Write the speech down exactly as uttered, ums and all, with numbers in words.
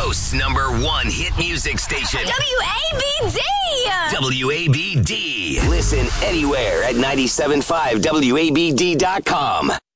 Coast's number one hit music station. W A B D! W A B D. Listen anywhere at nine seven five W A B D dot com.